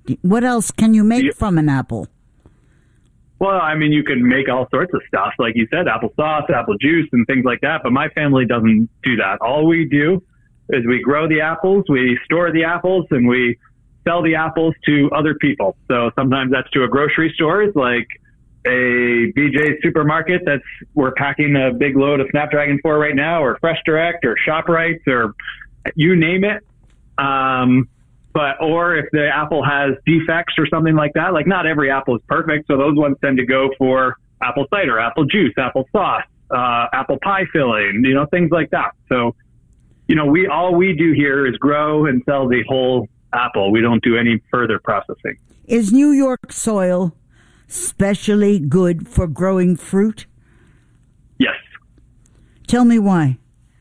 What else can you make from an apple? Well, I mean, you can make all sorts of stuff, like you said, apple sauce, apple juice, and things like that. But my family doesn't do that. All we do is we grow the apples, we store the apples, and we sell the apples to other people. So sometimes that's to a grocery store, like a BJ's supermarket we're packing a big load of Snapdragon for right now, or Fresh Direct, or ShopRite, or you name it. Or if the apple has defects or something like that, like not every apple is perfect. So those ones tend to go for apple cider, apple juice, apple sauce, apple pie filling, things like that. So, all we do here is grow and sell the whole apple. We don't do any further processing. Is New York soil specially good for growing fruit? Yes. Tell me why.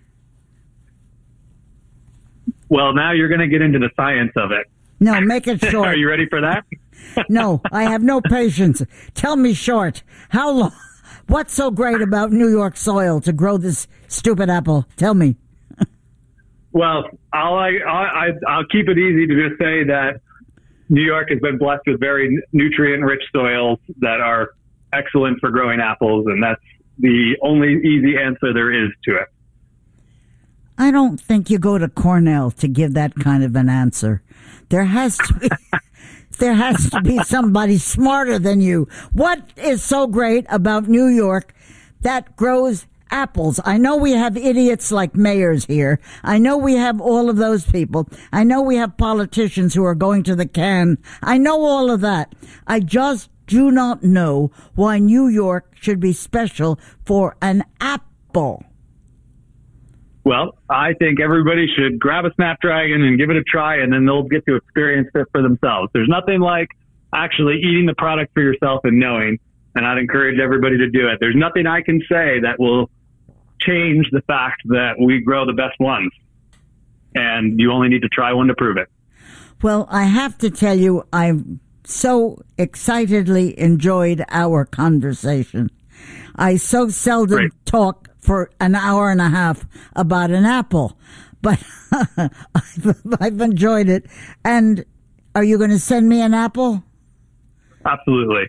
Well, now you're going to get into the science of it. No, make it short. Are you ready for that? No, I have no patience. Tell me short. How long? What's so great about New York soil to grow this stupid apple? Tell me. Well, I'll keep it easy to just say that New York has been blessed with very nutrient-rich soils that are excellent for growing apples, and that's the only easy answer there is to it. I don't think you go to Cornell to give that kind of an answer. There has to be somebody smarter than you. What is so great about New York that grows apples? I know we have idiots like mayors here. I know we have all of those people. I know we have politicians who are going to the can. I know all of that. I just do not know why New York should be special for an apple. Well, I think everybody should grab a Snapdragon and give it a try, and then they'll get to experience it for themselves. There's nothing like actually eating the product for yourself and knowing, and I'd encourage everybody to do it. There's nothing I can say that will change the fact that we grow the best ones, and you only need to try one to prove it. Well, I have to tell you, I've so excitedly enjoyed our conversation. I so seldom talk for an hour and a half about an apple, but I've enjoyed it. And are you going to send me an apple? Absolutely.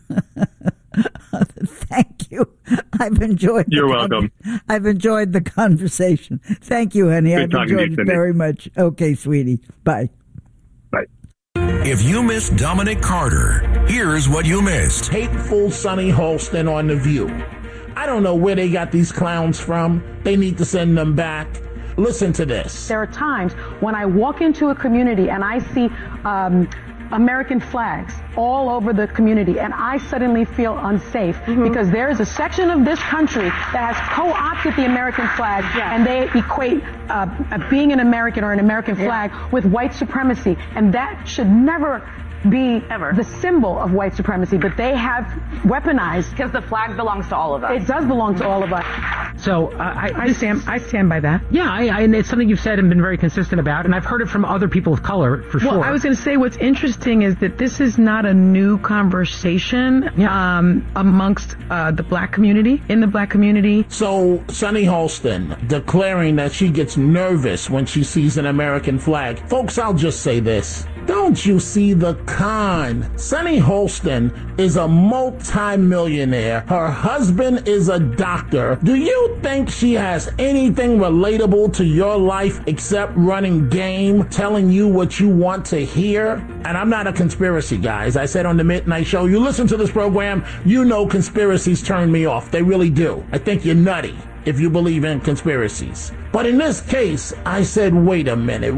Thank you. I've enjoyed. You're welcome. I've enjoyed the conversation. Thank you, honey. Good I've enjoyed it very much. Okay, sweetie. Bye. Bye. If you missed Dominic Carter, here's what you missed. Hateful Sonny Holston on The View. I don't know where they got these clowns from. They need to send them back. Listen to this. There are times when I walk into a community and I see American flags all over the community, and I suddenly feel unsafe because there is a section of this country that has co-opted the American flag, and they equate being an American or an American flag with white supremacy, and that should never be the symbol of white supremacy, but they have weaponized. Because the flag belongs to all of us. It does belong to all of us. So I stand by that. Yeah, and it's something you've said and been very consistent about, and I've heard it from other people of color for sure. Well, I was going to say what's interesting is that this is not a new conversation amongst the black community, in the black community. So Sonny Holston declaring that she gets nervous when she sees an American flag. Folks, I'll just say this. Don't you see the con? Sonny Holston is a multi-millionaire. Her husband is a doctor. Do you think she has anything relatable to your life except running game, telling you what you want to hear? And I'm not a conspiracy guy. As I said on the Midnight Show, you listen to this program, you know conspiracies turn me off. They really do. I think you're nutty if you believe in conspiracies. But in this case, I said, wait a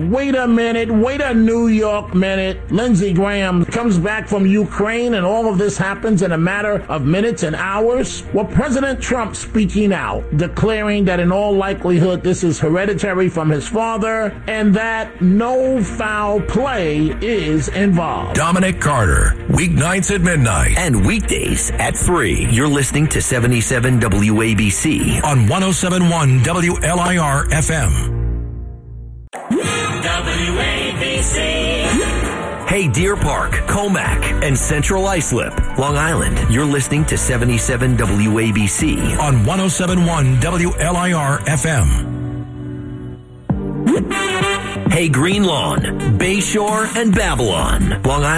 a New York minute. Lindsey Graham comes back from Ukraine and all of this happens in a matter of minutes and hours. Well, President Trump speaking out, declaring that in all likelihood this is hereditary from his father and that no foul play is involved. Dominic Carter, weeknights at midnight. And weekdays at 3. You're listening to 77 WABC on 107.1 WLIR FM. WABC. Hey, Deer Park, Comac, and Central Islip, Long Island. You're listening to 77 WABC on 107.1 WLIR FM. Hey, Green Lawn, Bayshore, and Babylon, Long Island.